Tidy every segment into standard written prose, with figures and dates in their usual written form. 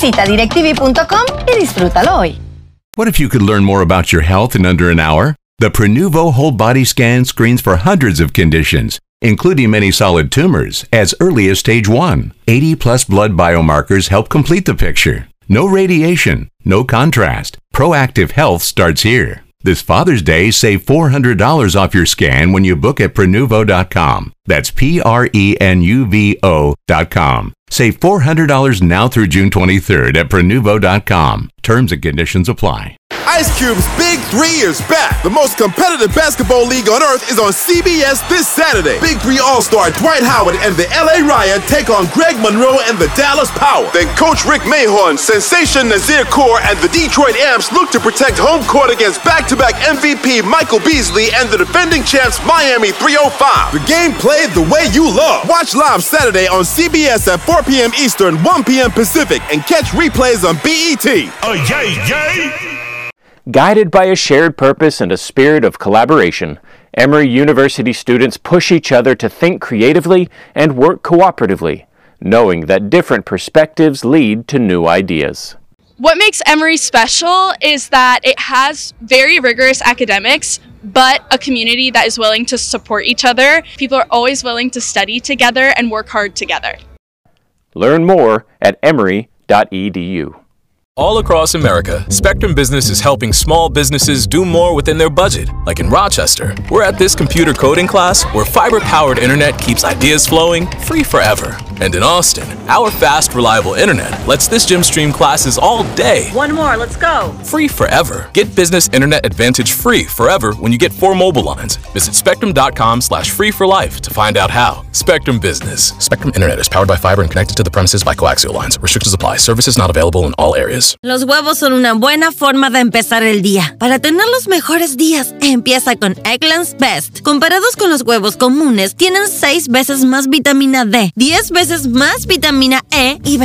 Visita directv.com y disfrútalo hoy. What if you could learn more about your health in under an hour? The Prenuvo Whole Body Scan screens for hundreds of conditions, including many solid tumors, as early as stage 1. 80-plus blood biomarkers help complete the picture. No radiation, no contrast. Proactive health starts here. This Father's Day, save $400 off your scan when you book at Prenuvo.com. That's Prenuvo.com. Save $400 now through June 23rd at Prenuvo.com. Terms and conditions apply. Ice Cube's Big 3 is back. The most competitive basketball league on earth is on CBS this Saturday. Big 3 All-Star Dwight Howard and the LA Riot take on Greg Monroe and the Dallas Power. Then Coach Rick Mahorn, Sensation Nazir Kaur, and the Detroit Amps look to protect home court against back-to-back MVP Michael Beasley and the defending champs Miami 305. The game played the way you love. Watch live Saturday on CBS at 4 p.m. Eastern, 1 p.m. Pacific, and catch replays on BET. Oh, yay, yay! Guided by a shared purpose and a spirit of collaboration, Emory University students push each other to think creatively and work cooperatively, knowing that different perspectives lead to new ideas. What makes Emory special is that it has very rigorous academics, but a community that is willing to support each other. People are always willing to study together and work hard together. Learn more at emory.edu. All across America, Spectrum Business is helping small businesses do more within their budget. Like in Rochester, we're at this computer coding class where fiber-powered internet keeps ideas flowing free forever. And in Austin, our fast, reliable internet lets this gym stream classes all day. One more, let's go. Free forever. Get Business Internet Advantage free forever when you get 4 mobile lines. Visit spectrum.com/free for life to find out how. Spectrum Business. Spectrum Internet is powered by fiber and connected to the premises by coaxial lines. Restrictions apply. Services not available in all areas. Los huevos son una buena forma de empezar el día. Para tener los mejores días, empieza con Eggland's Best. Comparados con los huevos comunes, tienen 6 veces más vitamina D, 10 veces más vitamina E y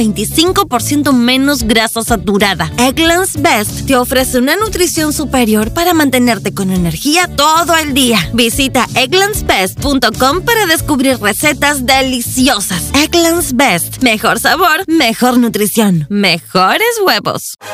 25% menos grasa saturada. Eggland's Best te ofrece una nutrición superior para mantenerte con energía todo el día. Visita egglandsbest.com para descubrir recetas deliciosas. Eggland's Best. Mejor sabor, mejor nutrición, mejores huevos.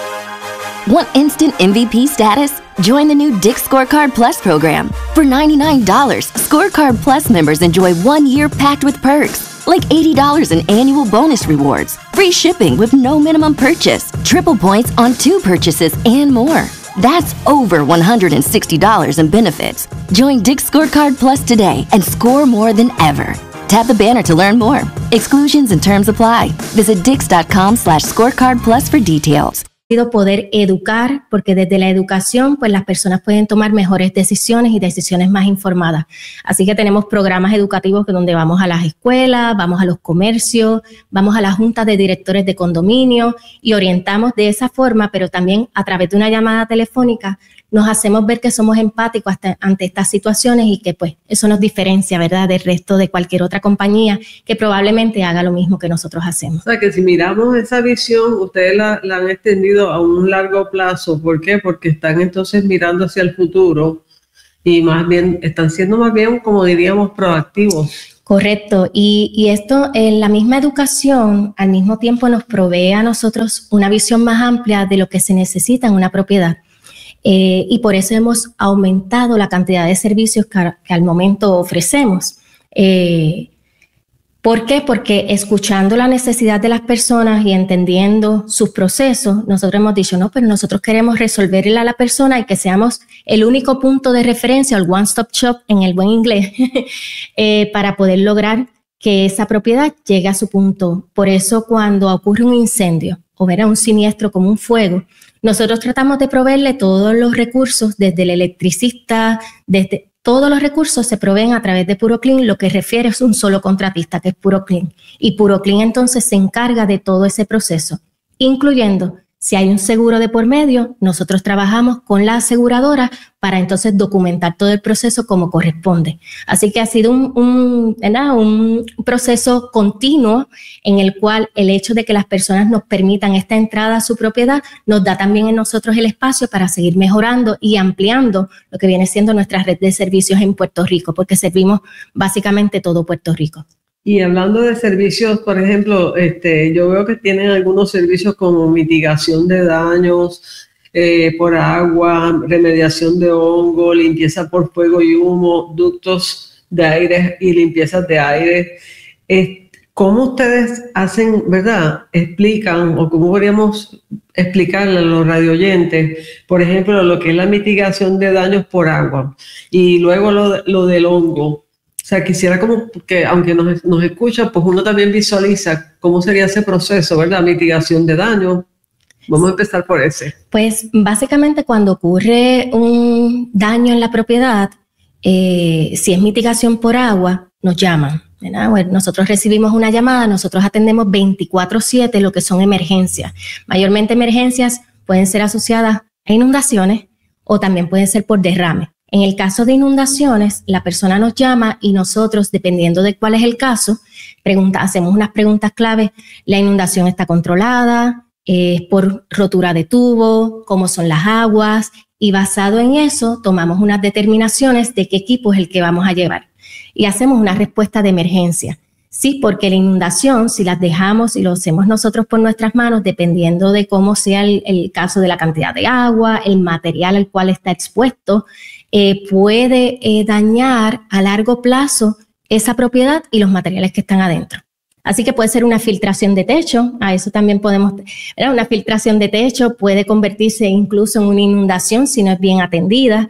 Want instant MVP status? Join the new Dick's Scorecard Plus program. For $99, Scorecard Plus members enjoy 1 year packed with perks, like $80 in annual bonus rewards, free shipping with no minimum purchase, triple points on 2 purchases, and more. That's over $160 in benefits. Join Dick's Scorecard Plus today and score more than ever. Tap the banner to learn more. Exclusions and terms apply. Visit Dix.com/scorecard plus for details. Poder educar, porque desde la educación pues las personas pueden tomar mejores decisiones y decisiones más informadas. Así que tenemos programas educativos donde vamos a las escuelas, vamos a los comercios, vamos a las juntas de directores de condominio y orientamos de esa forma, pero también a través de una llamada telefónica nos hacemos ver que somos empáticos ante estas situaciones y que pues eso nos diferencia, ¿verdad?, del resto de cualquier otra compañía que probablemente haga lo mismo que nosotros hacemos. O sea, que si miramos esa visión, ustedes la han extendido a un largo plazo. ¿Por qué? Porque están entonces mirando hacia el futuro y más bien están siendo más bien, como diríamos, proactivos. Correcto, y esto en la misma educación al mismo tiempo nos provee a nosotros una visión más amplia de lo que se necesita en una propiedad. Y por eso hemos aumentado la cantidad de servicios que al momento ofrecemos. ¿Por qué? Porque escuchando la necesidad de las personas y entendiendo sus procesos, nosotros hemos dicho, no, pero nosotros queremos resolverle a la persona y que seamos el único punto de referencia, el one-stop shop en el buen inglés, para poder lograr que esa propiedad llegue a su punto. Por eso cuando ocurre un incendio o ver un siniestro como un fuego, nosotros tratamos de proveerle todos los recursos, desde el electricista, desde todos los recursos se proveen a través de PuroClean, lo que refiere es un solo contratista, que es PuroClean. Y PuroClean entonces se encarga de todo ese proceso, incluyendo si hay un seguro de por medio, nosotros trabajamos con la aseguradora para entonces documentar todo el proceso como corresponde. Así que ha sido un proceso continuo en el cual el hecho de que las personas nos permitan esta entrada a su propiedad nos da también en nosotros el espacio para seguir mejorando y ampliando lo que viene siendo nuestra red de servicios en Puerto Rico, porque servimos básicamente todo Puerto Rico. Y hablando de servicios, por ejemplo, yo veo que tienen algunos servicios como mitigación de daños por agua, remediación de hongo, limpieza por fuego y humo, ductos de aire y limpiezas de aire. ¿Cómo ustedes hacen, verdad, explican o cómo podríamos explicarle a los radioyentes, por ejemplo, lo que es la mitigación de daños por agua y luego lo del hongo? O sea, quisiera como que, aunque nos escuchan, pues uno también visualiza cómo sería ese proceso, ¿verdad? Mitigación de daños. Vamos a empezar por ese. Pues básicamente cuando ocurre un daño en la propiedad, si es mitigación por agua, nos llaman. Bueno, nosotros recibimos una llamada, nosotros atendemos 24/7 lo que son emergencias. Mayormente emergencias pueden ser asociadas a inundaciones o también pueden ser por derrame. En el caso de inundaciones, la persona nos llama y nosotros, dependiendo de cuál es el caso, hacemos unas preguntas clave. ¿La inundación está controlada? ¿Es por rotura de tubo? ¿Cómo son las aguas? Y basado en eso, tomamos unas determinaciones de qué equipo es el que vamos a llevar. Y hacemos una respuesta de emergencia. Sí, porque la inundación, si las dejamos y lo hacemos nosotros por nuestras manos, dependiendo de cómo sea el caso de la cantidad de agua, el material al cual está expuesto, puede dañar a largo plazo esa propiedad y los materiales que están adentro. Así que puede ser una filtración de techo, a eso también podemos, ¿verdad? Una filtración de techo puede convertirse incluso en una inundación si no es bien atendida.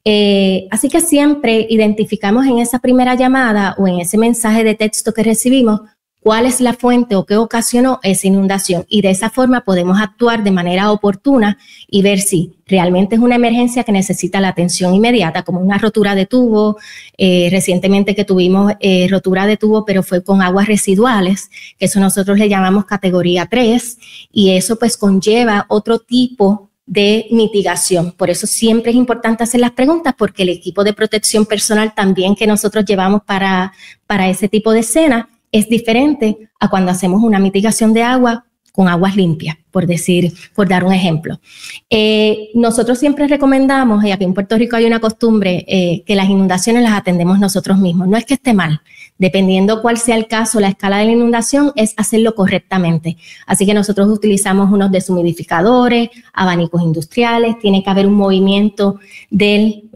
Así que siempre identificamos en esa primera llamada o en ese mensaje de texto que recibimos cuál es la fuente o qué ocasionó esa inundación y de esa forma podemos actuar de manera oportuna y ver si realmente es una emergencia que necesita la atención inmediata, como una rotura de tubo. Recientemente que tuvimos rotura de tubo, pero fue con aguas residuales, que eso nosotros le llamamos categoría 3 y eso pues conlleva otro tipo de mitigación. Por eso siempre es importante hacer las preguntas porque el equipo de protección personal también que nosotros llevamos para ese tipo de escena es diferente a cuando hacemos una mitigación de agua con aguas limpias, por dar un ejemplo. Nosotros siempre recomendamos, y aquí en Puerto Rico hay una costumbre, que las inundaciones las atendemos nosotros mismos. No es que esté mal, dependiendo cuál sea el caso, la escala de la inundación es hacerlo correctamente. Así que nosotros utilizamos unos deshumidificadores, abanicos industriales, tiene que haber un movimiento del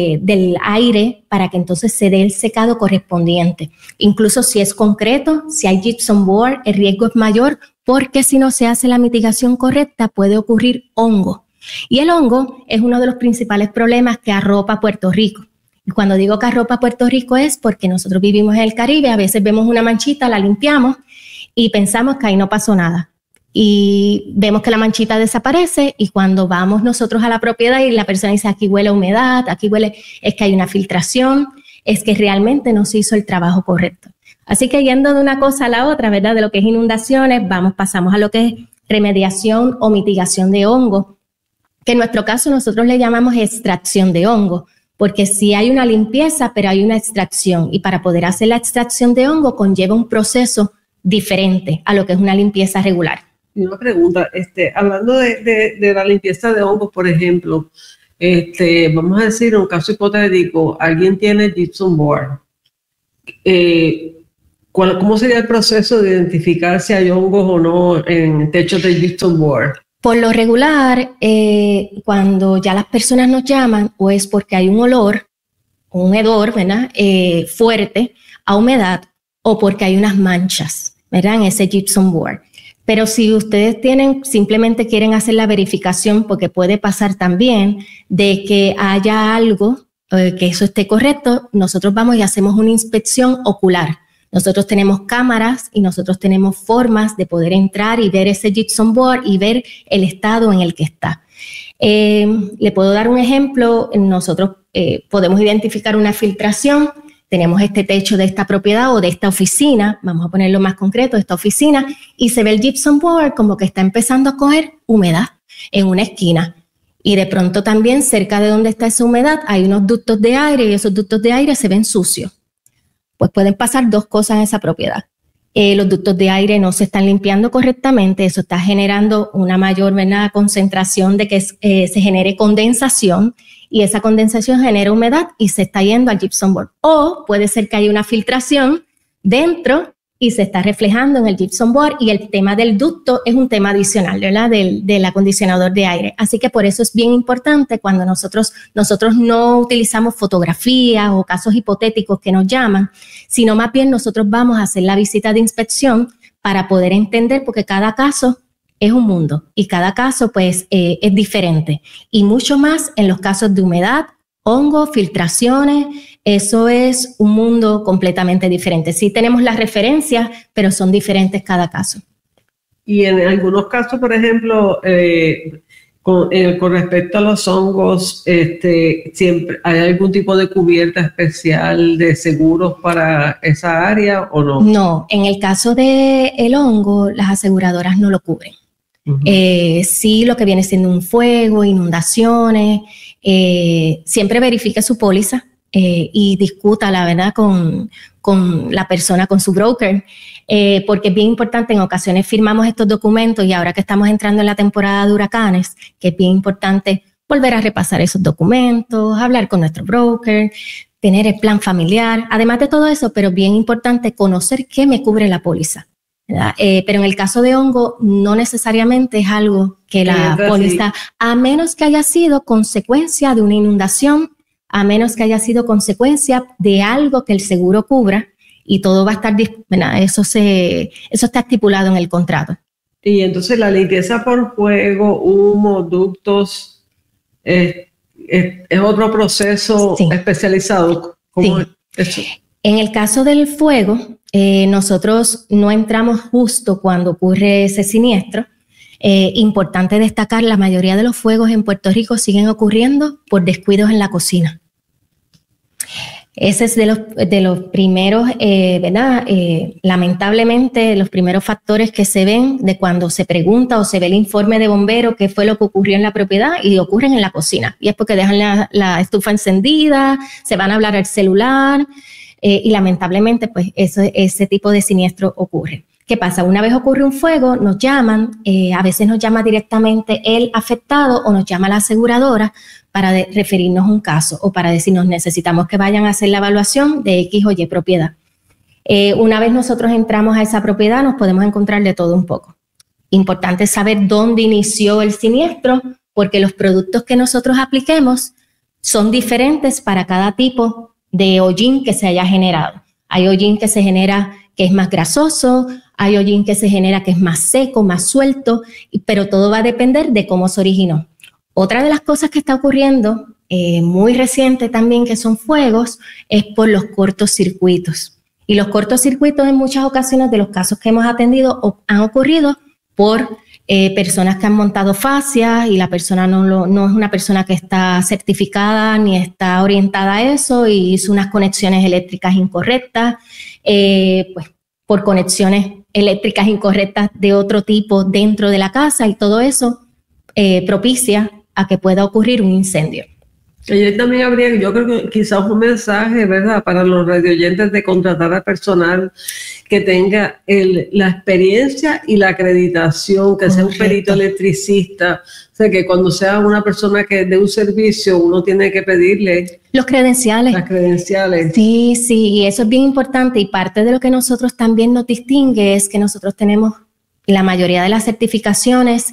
aire para que entonces se dé el secado correspondiente. Incluso si es concreto, si hay gypsum board, el riesgo es mayor porque si no se hace la mitigación correcta puede ocurrir hongo. Y el hongo es uno de los principales problemas que arropa Puerto Rico. Y cuando digo que arropa Puerto Rico es porque nosotros vivimos en el Caribe, a veces vemos una manchita, la limpiamos y pensamos que ahí no pasó nada. Y vemos que la manchita desaparece y cuando vamos nosotros a la propiedad y la persona dice aquí huele a humedad, aquí huele, es que hay una filtración, es que realmente no se hizo el trabajo correcto. Así que yendo de una cosa a la otra, ¿verdad? De lo que es inundaciones, pasamos a lo que es remediación o mitigación de hongo, que en nuestro caso nosotros le llamamos extracción de hongo, porque sí hay una limpieza, pero hay una extracción. Y para poder hacer la extracción de hongo conlleva un proceso diferente a lo que es una limpieza regular. Y una pregunta, hablando de la limpieza de hongos, por ejemplo, vamos a decir, en un caso hipotético, alguien tiene gypsum board. ¿Cómo sería el proceso de identificar si hay hongos o no en techos de gypsum board? Por lo regular, cuando ya las personas nos llaman, o es porque hay un olor, un hedor, ¿verdad? Fuerte a humedad, o porque hay unas manchas, ¿verdad? En ese gypsum board. Pero si ustedes simplemente quieren hacer la verificación, porque puede pasar también de que haya algo, que eso esté correcto, nosotros vamos y hacemos una inspección ocular. Nosotros tenemos cámaras y nosotros tenemos formas de poder entrar y ver ese gypsum board y ver el estado en el que está. Le puedo dar un ejemplo. Nosotros podemos identificar una filtración. Tenemos este techo de esta propiedad o de esta oficina, vamos a ponerlo más concreto, esta oficina, y se ve el gypsum board como que está empezando a coger humedad en una esquina. Y de pronto también cerca de donde está esa humedad hay unos ductos de aire y esos ductos de aire se ven sucios. Pues pueden pasar dos cosas en esa propiedad. Los ductos de aire no se están limpiando correctamente, eso está generando una mayor concentración de que se genere condensación y esa condensación genera humedad y se está yendo al gypsum board. O puede ser que haya una filtración dentro y se está reflejando en el gypsum board, y el tema del ducto es un tema adicional, ¿verdad? Del acondicionador de aire. Así que por eso es bien importante cuando nosotros no utilizamos fotografías o casos hipotéticos que nos llaman, sino más bien nosotros vamos a hacer la visita de inspección para poder entender, porque cada caso es un mundo y cada caso pues es diferente, y mucho más en los casos de humedad, hongos, filtraciones. Eso es un mundo completamente diferente. Sí tenemos las referencias, pero son diferentes cada caso. Y en algunos casos, por ejemplo, con respecto a los hongos, ¿siempre hay algún tipo de cubierta especial de seguros para esa área o no? No, en el caso del hongo, las aseguradoras no lo cubren. Sí, lo que viene siendo un fuego, inundaciones, siempre verifique su póliza y discuta, la verdad, con la persona, con su broker, porque es bien importante. En ocasiones firmamos estos documentos y ahora que estamos entrando en la temporada de huracanes, que es bien importante volver a repasar esos documentos, hablar con nuestro broker, tener el plan familiar, además de todo eso, pero bien importante conocer qué me cubre la póliza. Pero en el caso de hongo no necesariamente es algo que la póliza, a menos que haya sido consecuencia de una inundación, a menos que haya sido consecuencia de algo que el seguro cubra, y todo va a estar, eso está estipulado en el contrato. Y entonces la limpieza por fuego, humo, ductos, es otro proceso especializado. ¿Cómo es eso? En el caso del fuego, nosotros no entramos justo cuando ocurre ese siniestro. Importante destacar, la mayoría de los fuegos en Puerto Rico siguen ocurriendo por descuidos en la cocina. Ese es de los primeros, ¿verdad? Lamentablemente, los primeros factores que se ven de cuando se pregunta o se ve el informe de bombero qué fue lo que ocurrió en la propiedad, y ocurren en la cocina. Y es porque dejan la estufa encendida, se van a hablar al celular, y lamentablemente pues ese tipo de siniestro ocurre. ¿Qué pasa? Una vez ocurre un fuego, nos llaman, a veces nos llama directamente el afectado o nos llama la aseguradora para referirnos un caso o para decirnos necesitamos que vayan a hacer la evaluación de X o Y propiedad. Una vez nosotros entramos a esa propiedad, nos podemos encontrar de todo un poco. Importante saber dónde inició el siniestro, porque los productos que nosotros apliquemos son diferentes para cada tipo de hollín que se haya generado. Hay hollín que se genera que es más grasoso, hay hollín que se genera que es más seco, más suelto, pero todo va a depender de cómo se originó. Otra de las cosas que está ocurriendo, muy reciente también, que son fuegos, es por los cortocircuitos. Y los cortocircuitos en muchas ocasiones de los casos que hemos atendido han ocurrido por personas que han montado fascias, y la persona no es una persona que está certificada ni está orientada a eso, y hizo unas conexiones eléctricas incorrectas, pues por conexiones eléctricas incorrectas de otro tipo dentro de la casa, y todo eso propicia a que pueda ocurrir un incendio. Ayer también habría, yo creo que quizás un mensaje, ¿verdad?, para los radioyentes, de contratar a personal que tenga la experiencia y la acreditación, que sea un perito electricista. O sea, que cuando sea una persona que dé un servicio, uno tiene que pedirle los credenciales. Las credenciales. Sí, y eso es bien importante, y parte de lo que nosotros también nos distingue es que nosotros tenemos la mayoría de las certificaciones,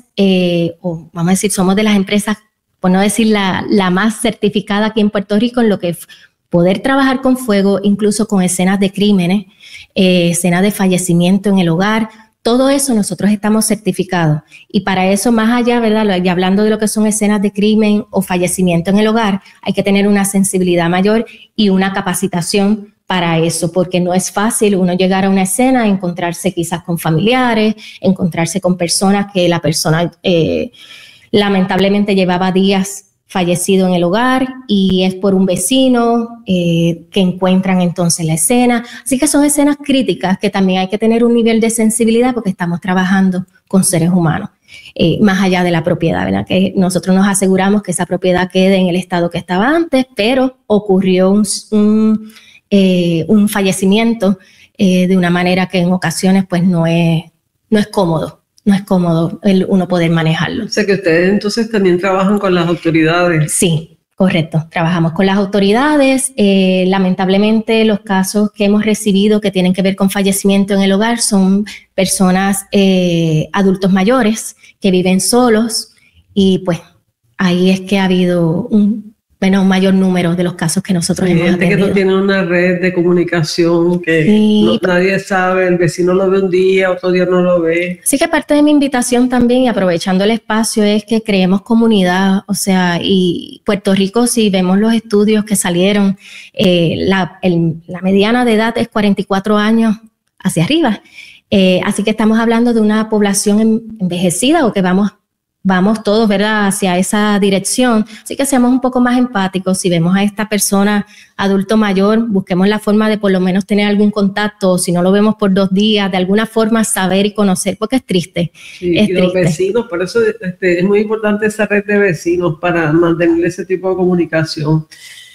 o vamos a decir, somos de las empresas, por no decir la más certificada aquí en Puerto Rico, en lo que es poder trabajar con fuego, incluso con escenas de crímenes, escenas de fallecimiento en el hogar. Todo eso nosotros estamos certificados, y para eso, más allá, ¿verdad?, y hablando de lo que son escenas de crimen o fallecimiento en el hogar, hay que tener una sensibilidad mayor y una capacitación para eso, porque no es fácil uno llegar a una escena, encontrarse quizás con familiares, encontrarse con personas que la persona lamentablemente llevaba días fallecido en el hogar, y es por un vecino que encuentran entonces la escena. Así que son escenas críticas que también hay que tener un nivel de sensibilidad, porque estamos trabajando con seres humanos, más allá de la propiedad, ¿verdad? Que nosotros nos aseguramos que esa propiedad quede en el estado que estaba antes, pero ocurrió un fallecimiento de una manera que en ocasiones pues no es cómodo. No es cómodo uno poder manejarlo. O sea que ustedes entonces también trabajan con las autoridades. Sí, Correcto, trabajamos con las autoridades. Lamentablemente los casos que hemos recibido que tienen que ver con fallecimiento en el hogar son personas adultos mayores que viven solos y pues ahí es que ha habido un mayor número de los casos que nosotros hemos atendido. Gente que no tiene una red de comunicación que sí, nadie sabe, el vecino lo ve un día, otro día no lo ve. Así que parte de mi invitación también, y aprovechando el espacio, es que creemos comunidad, o sea, y Puerto Rico, si vemos los estudios que salieron, la mediana de edad es 44 años hacia arriba. Así que estamos hablando de una población envejecida o que vamos todos, ¿verdad?, hacia esa dirección. Así que seamos un poco más empáticos. Si vemos a esta persona adulto mayor, busquemos la forma de por lo menos tener algún contacto, o si no lo vemos por 2 días, de alguna forma saber y conocer, porque es triste. Sí, y los vecinos, por eso es muy importante esa red de vecinos para mantener ese tipo de comunicación.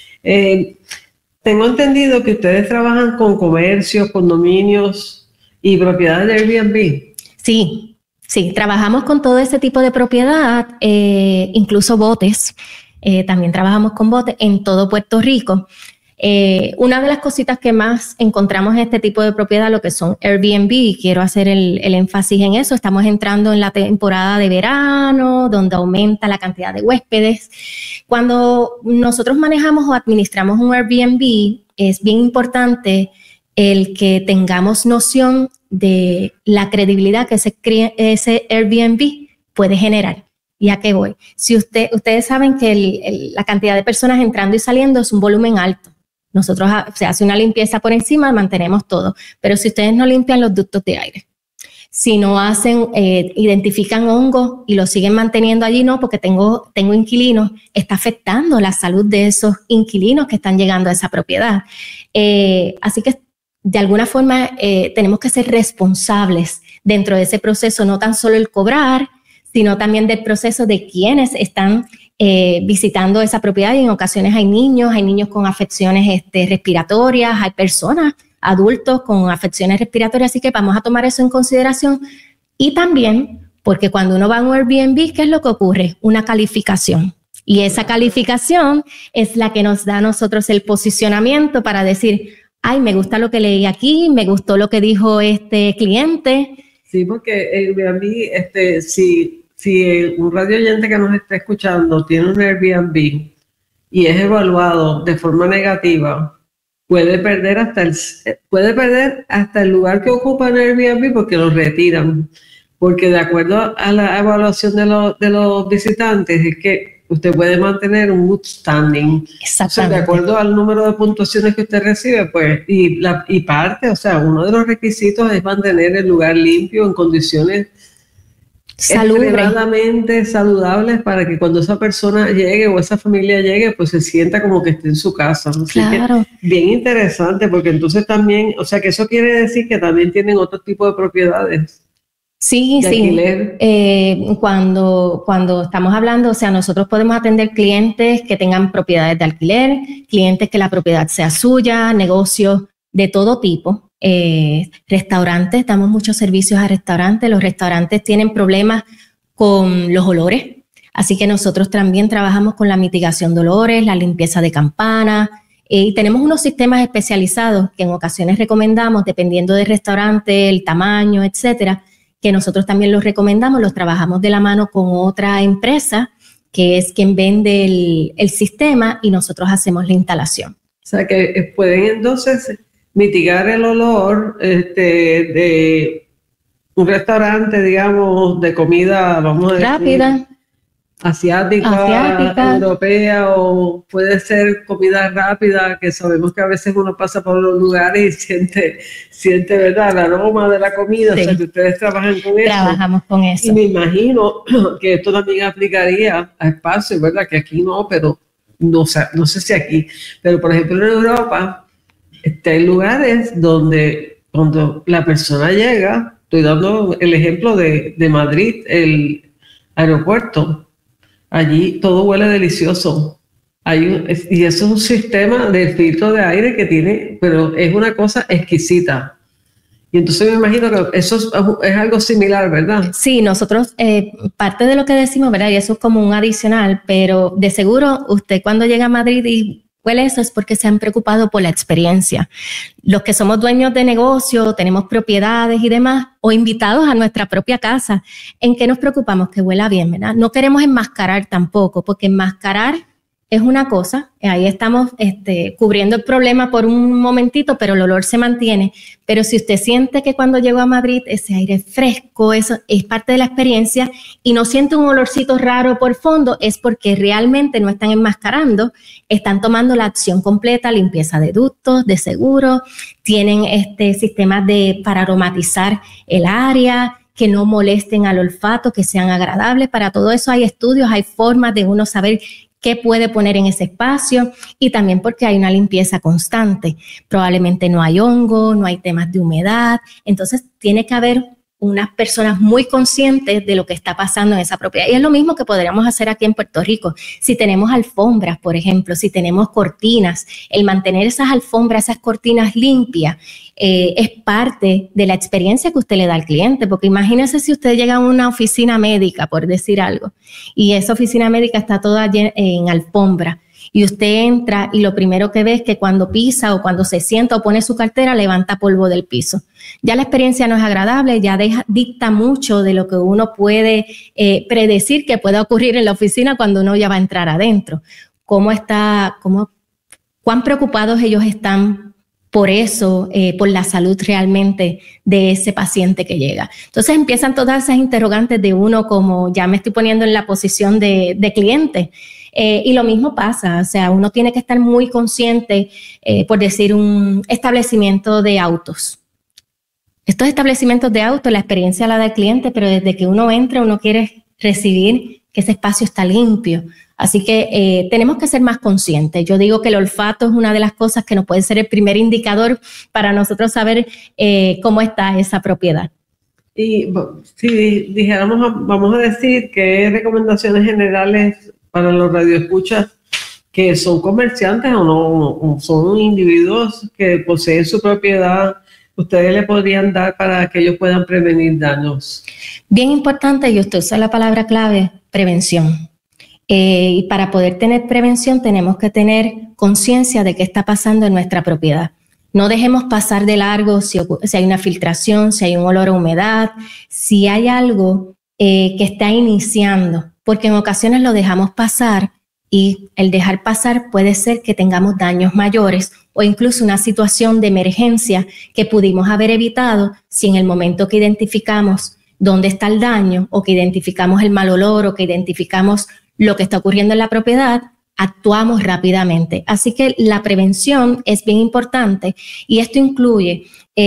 Tengo entendido que ustedes trabajan con comercios, condominios y propiedades de Airbnb. Sí, trabajamos con todo ese tipo de propiedad, incluso botes. También trabajamos con botes en todo Puerto Rico. Una de las cositas que más encontramos en este tipo de propiedad, lo que son Airbnb, y quiero hacer el énfasis en eso, estamos entrando en la temporada de verano, donde aumenta la cantidad de huéspedes. Cuando nosotros manejamos o administramos un Airbnb, es bien importante el que tengamos noción de la credibilidad que ese Airbnb puede generar. ¿Y a qué voy? Si ustedes saben que la cantidad de personas entrando y saliendo es un volumen alto. Nosotros se hace una limpieza por encima, mantenemos todo. Pero si ustedes no limpian los ductos de aire, si no identifican hongos y lo siguen manteniendo allí, no, porque tengo inquilinos, está afectando la salud de esos inquilinos que están llegando a esa propiedad. Así que de alguna forma tenemos que ser responsables dentro de ese proceso, no tan solo el cobrar, sino también del proceso de quienes están visitando esa propiedad. Y en ocasiones hay niños con afecciones respiratorias, hay personas, adultos con afecciones respiratorias, así que vamos a tomar eso en consideración. Y también, porque cuando uno va a un Airbnb, ¿qué es lo que ocurre? Una calificación. Y esa calificación es la que nos da a nosotros el posicionamiento para decir, ay, me gusta lo que leí aquí, me gustó lo que dijo este cliente. Sí, porque Airbnb, si un radio oyente que nos está escuchando tiene un Airbnb y es evaluado de forma negativa, puede perder hasta el lugar que ocupa en Airbnb porque lo retiran. Porque de acuerdo a la evaluación de los visitantes es que usted puede mantener un good standing. Exactamente. O sea, de acuerdo al número de puntuaciones que usted recibe, pues, uno de los requisitos es mantener el lugar limpio en condiciones extremadamente saludables para que cuando esa persona llegue o esa familia llegue, pues se sienta como que esté en su casa. Así claro. Que, bien interesante, porque entonces también, o sea, que eso quiere decir que también tienen otro tipo de propiedades. Sí. Cuando estamos hablando, o sea, nosotros podemos atender clientes que tengan propiedades de alquiler, clientes que la propiedad sea suya, negocios de todo tipo, restaurantes, damos muchos servicios a restaurantes. Los restaurantes tienen problemas con los olores, así que nosotros también trabajamos con la mitigación de olores, la limpieza de campanas, y tenemos unos sistemas especializados que en ocasiones recomendamos, dependiendo del restaurante, el tamaño, etcétera, que nosotros también los recomendamos, los trabajamos de la mano con otra empresa que es quien vende el sistema y nosotros hacemos la instalación. O sea que pueden entonces mitigar el olor de un restaurante, digamos, de comida, vamos a decir, rápida, asiática, europea, o puede ser comida rápida, que sabemos que a veces uno pasa por los lugares y siente ¿verdad?, el aroma de la comida. Sí. O sea, que ustedes trabajan con eso. Trabajamos con eso. Y me imagino que esto también aplicaría a espacios, ¿verdad?, que aquí no, pero no sé si aquí, pero por ejemplo en Europa hay lugares donde cuando la persona llega, estoy dando el ejemplo de Madrid, el aeropuerto, allí todo huele delicioso. Y eso es un sistema de filtro de aire que tiene, pero es una cosa exquisita. Y entonces me imagino que eso es algo similar, ¿verdad? Sí, nosotros, parte de lo que decimos, ¿verdad? Y eso es como un adicional, pero de seguro usted cuando llega a Madrid y huele eso es porque se han preocupado por la experiencia. Los que somos dueños de negocio, tenemos propiedades y demás, o invitados a nuestra propia casa, ¿en qué nos preocupamos? Que huela bien, ¿verdad? No queremos enmascarar tampoco, porque enmascarar es una cosa, ahí estamos cubriendo el problema por un momentito, pero el olor se mantiene. Pero si usted siente que cuando llegó a Madrid ese aire fresco, eso es parte de la experiencia y no siente un olorcito raro por fondo, es porque realmente no están enmascarando, están tomando la acción completa, limpieza de ductos, de seguro, tienen sistemas para aromatizar el área, que no molesten al olfato, que sean agradables. Para todo eso hay estudios, hay formas de uno saber qué puede poner en ese espacio y también porque hay una limpieza constante. Probablemente no hay hongo, no hay temas de humedad, entonces tiene que haber unas personas muy conscientes de lo que está pasando en esa propiedad. Y es lo mismo que podríamos hacer aquí en Puerto Rico. Si tenemos alfombras, por ejemplo, si tenemos cortinas, el mantener esas alfombras, esas cortinas limpias, es parte de la experiencia que usted le da al cliente, porque imagínese si usted llega a una oficina médica, por decir algo, y esa oficina médica está toda llena en alfombra, y usted entra y lo primero que ve es que cuando pisa o cuando se sienta o pone su cartera, levanta polvo del piso. Ya la experiencia no es agradable, ya dicta mucho de lo que uno puede predecir que pueda ocurrir en la oficina cuando uno ya va a entrar adentro. ¿Cuán preocupados ellos están por eso, por la salud realmente de ese paciente que llega? Entonces empiezan todas esas interrogantes de uno, como ya me estoy poniendo en la posición de cliente. Y lo mismo pasa, o sea, uno tiene que estar muy consciente, por decir, un establecimiento de autos. Estos establecimientos de autos, la experiencia la da el cliente, pero desde que uno entra, uno quiere recibir que ese espacio está limpio. Así que tenemos que ser más conscientes. Yo digo que el olfato es una de las cosas que nos puede ser el primer indicador para nosotros saber cómo está esa propiedad. Y si dijéramos, vamos a decir qué recomendaciones generales para los radioescuchas que son comerciantes o no, son individuos que poseen su propiedad, ustedes le podrían dar para que ellos puedan prevenir daños. Bien importante, y usted usa la palabra clave, prevención. Y para poder tener prevención tenemos que tener conciencia de qué está pasando en nuestra propiedad. No dejemos pasar de largo si hay una filtración, si hay un olor a humedad, si hay algo que está iniciando, porque en ocasiones lo dejamos pasar y el dejar pasar puede ser que tengamos daños mayores o incluso una situación de emergencia que pudimos haber evitado si en el momento que identificamos dónde está el daño o que identificamos el mal olor o que identificamos lo que está ocurriendo en la propiedad, actuamos rápidamente. Así que la prevención es bien importante y esto incluye,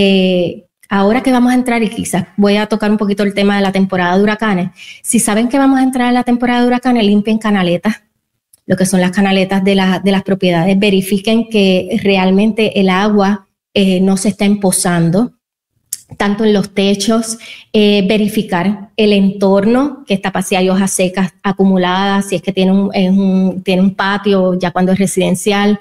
ahora que vamos a entrar, y quizás voy a tocar un poquito el tema de la temporada de huracanes, si saben que vamos a entrar en la temporada de huracanes, limpien canaletas, lo que son las canaletas de las propiedades, verifiquen que realmente el agua no se está empozando, tanto en los techos, verificar el entorno, que está, si hay hojas secas acumuladas, si es que tiene un patio ya cuando es residencial.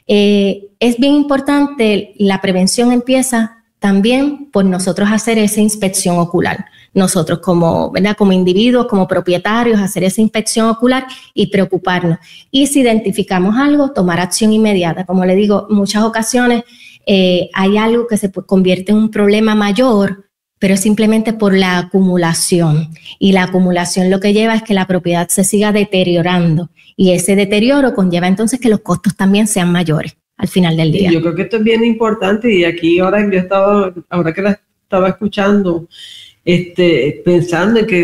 Es bien importante, la prevención empieza también por nosotros hacer esa inspección ocular. Nosotros como individuos, como propietarios, hacer esa inspección ocular y preocuparnos. Y si identificamos algo, tomar acción inmediata. Como le digo, muchas ocasiones hay algo que se convierte en un problema mayor, pero simplemente por la acumulación. Y la acumulación lo que lleva es que la propiedad se siga deteriorando. Y ese deterioro conlleva entonces que los costos también sean mayores al final del día. Y yo creo que esto es bien importante y aquí ahora que la estaba escuchando, pensando en que